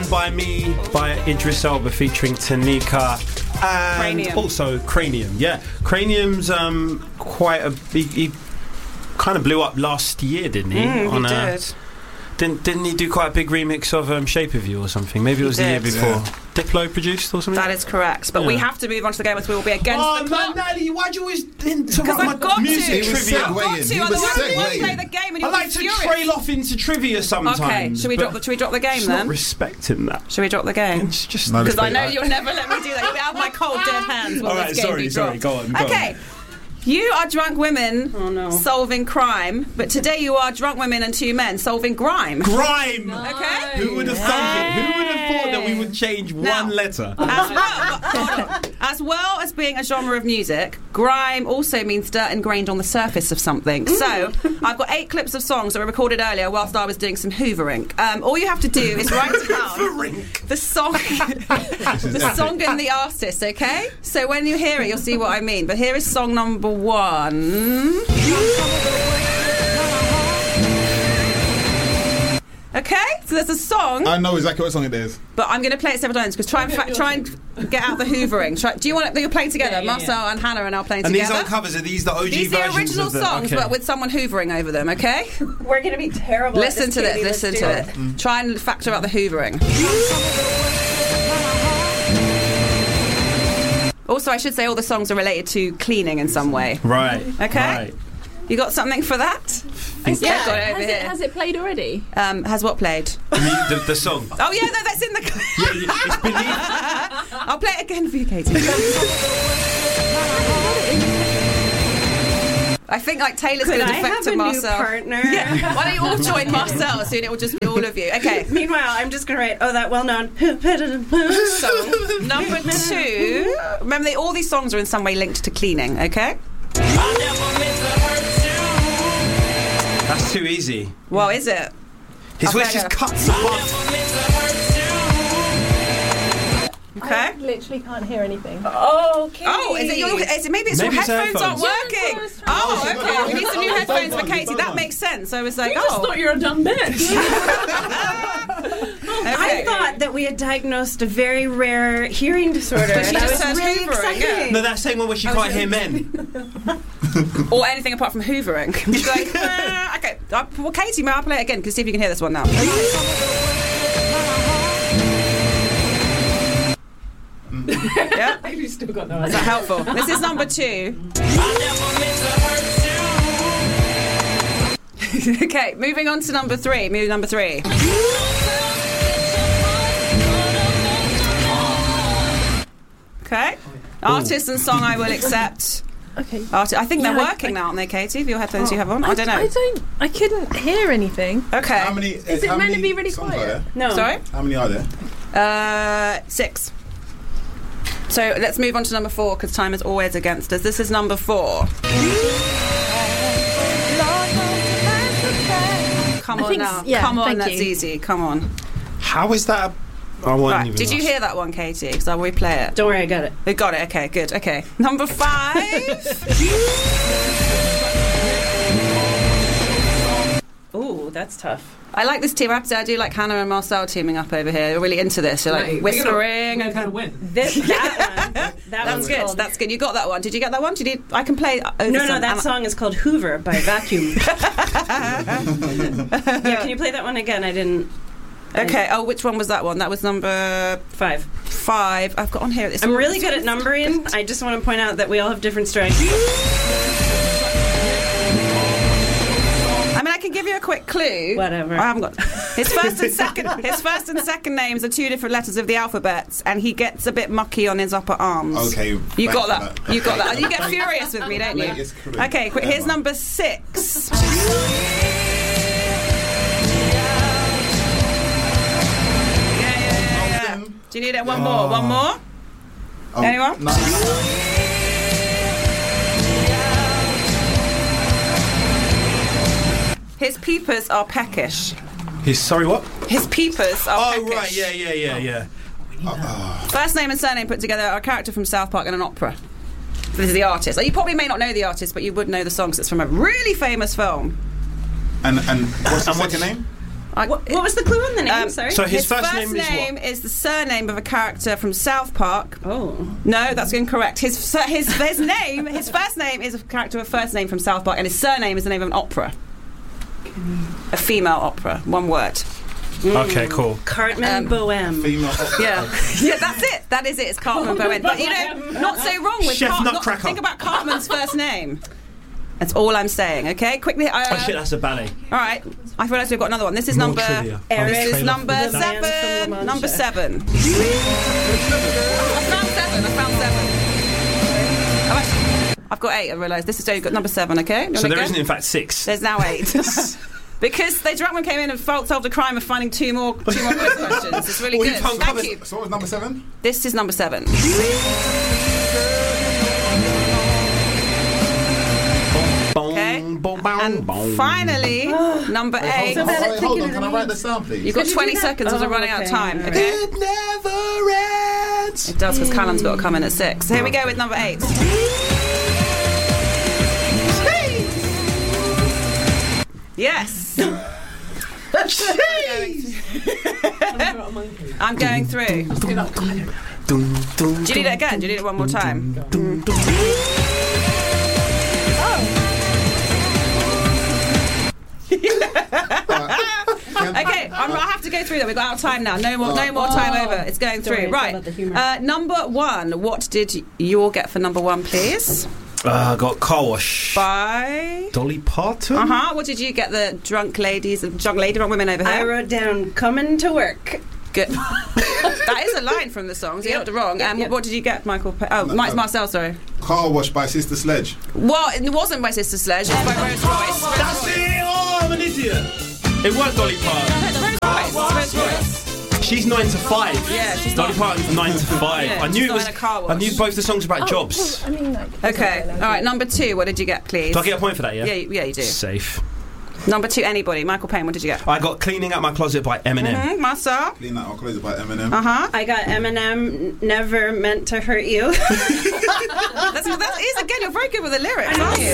Stand By Me by Idris Elba featuring Tanika. And Cranium. Also Cranium. Yeah, Cranium's quite a... He kind of blew up last year, didn't he? He did. Didn't he do quite a big remix of Shape of You or something? Maybe it was the year before. Yeah. Diplo produced or something? That is correct. But we have to move on to the game as we will be against the clock. Oh, man, Natalie, why'd you always interrupt Because I've got music to. trivia? I've got to, otherwise we won't play the game and you'll I like to trail off into trivia sometimes. Okay, should we drop the game then? Not respecting that. Should we drop the game? Because I know you'll never let me do that. You'll be out of my cold, dead hands while this game be dropped. Go on. Okay. You are drunk women solving crime, but today you are drunk women and two men solving grime. Grime! No. Okay. Who would have thought it? Who would have thought that we would change one letter? As well as being a genre of music, grime also means dirt ingrained on the surface of something. So, I've got 8 clips of songs that were recorded earlier whilst I was doing some hoovering. All you have to do is write down the song, the song and the artist, okay? So when you hear it, you'll see what I mean. But here is song number 1. Okay, so there's a song. I know exactly what song it is. But I'm going to play it several times because try and get out the hoovering. Do you want that you're playing together? Marcel and Hannah are now playing together. And these aren't covers, are these the OG versions? These are the original songs, but with someone hoovering over them, okay? We're going to be terrible. Listen to this, listen to it. Try and factor out the hoovering. Also, I should say all the songs are related to cleaning in some way. Right. Okay? Right. You got something for that? Yeah. Has it played already? Has what played? The song. Oh, yeah, no, that's in the... it's beneath. I'll play it again for you, Katie. I think Taylor's going to defect to Marcel. Partner? Yeah. Why don't you all join Marcel soon? It will just be all of you. Okay. Meanwhile, I'm just going to write, that well-known song. Number 2. Remember, all these songs are in some way linked to cleaning, okay? That's too easy. Well, is it? His voice just cuts apart. Okay. I literally can't hear anything. Okay. Oh, maybe your headphones aren't working. Okay. We need some new headphones for Katie. That makes sense. I was like, I just thought you were a dumb bitch. I thought that we had diagnosed a very rare hearing disorder. But she just was really excited. Yeah. No, that same one where she can't hear men. Or anything apart from hoovering. She's like, okay. Well, Katie, may I play it again? Because see if you can hear this one now. Yeah? You've still got no idea. Is that helpful? This is number 2. Okay, moving on to number 3. Okay. Artist and song I will accept. Okay. I think they're working now, aren't they, Katie? With your headphones you have on? I don't know. I couldn't hear anything. Okay. How many? Is it meant to be really quiet? No. Sorry? How many are there? 6. So let's move on to number 4 because time is always against us. This is number 4. Come on now. Come on, that's easy. Come on. How is that? Right. Did you hear that one, Katie? Because I'll replay it. Don't worry, I got it. We got it. Okay, good. Okay. Number 5. Ooh, that's tough. I like this team. I have to say, I do like Hannah and Marcel teaming up over here. They're really into this. They're like whispering. We're gonna win. That one. That's good. That's good. You got that one. Did you get that one? I can play. No, that song is called Hoover by Vacuum. Yeah, can you play that one again? I didn't. Okay. Oh, which one was that one? That was number 5. I've got on here. I'm really good at numbering. I just want to point out that we all have different strengths. I mean, I can give you a quick clue. Whatever. I haven't got his first and second. His first and second names are 2 different letters of the alphabet, and he gets a bit mucky on his upper arms. Okay, you got that. You got that. You get furious with me, don't you? Okay, quick. Here's number 6. Yeah. Do you need it? One more. Anyone? No. His peepers are peckish. Sorry, what? His peepers are peckish. Oh, right, yeah. First name and surname put together are a character from South Park and an opera. This is the artist. You probably may not know the artist, but you would know the songs. It's from a really famous film. And what's the second name? What was the clue on the name? Sorry. So his first name name is the surname of a character from South Park. Oh. No, that's incorrect. His first name is a character with a first name from South Park, and his surname is the name of an opera. A female opera. One word. Okay, cool. Cartman Bohem. Female. Yeah, that's it. That is it. It's Cartman Bowen. But not so wrong with Chef Nutcracker. Think about Cartman's first name. That's all I'm saying. Okay, quickly. Oh shit, that's a ballet. All right. I realised we've got another one. This is More number. trivia. This is number The man from La 7. Mancha. Number 7. I found 7. I've got 8. I realised this is only got number 7. Okay. So there isn't in fact 6. There's now 8. Because the drunk one came in and solved the crime of finding two more quiz questions. It's really Well, good. you've Thank uncovered- you. So what was number 7? This is number 7. Okay. And finally, number 8. Hold on, can I write this down, please? You've got 20 seconds as we're running out of time. Okay. It never ends. It does, because Callum's got to come in at 6. So here we go with number 8. Yes. I'm going through. Do you need it again? Do you need it one more time? Okay, I have to go through that. We've got out of time now. No more time over. It's going through. Sorry, Right. it's about the humour. Number 1. What did you all get for number 1, please? I got Car Wash. By Dolly Parton. What did you get? The drunk women over here. I wrote down coming to work. Good. That is a line from the song, so you're not wrong. What did you get, Michael? Marcel, sorry. Car Wash by Sister Sledge. Well, it wasn't by Sister Sledge, it was by Rose Royce. That's it! Oh, I'm an idiot. It was Dolly Parton. Rose Royce. She's 9 to 5. Yeah, she's Dolly not- Parton's 9 to 5. Yeah, I knew she's it was. not in a car wash. I knew both the songs about jobs. Okay, all right, number 2, what did you get, please? Do I get a point for that? Yeah. Yeah, you do. Safe. Number 2, anybody. Michael Payne, what did you get? I got Cleaning Out My Closet by Eminem. Marcel? Clean Out Our Closet by Eminem. I got Eminem, Never Meant to Hurt You. That is, again, you're very good with the lyrics, aren't you?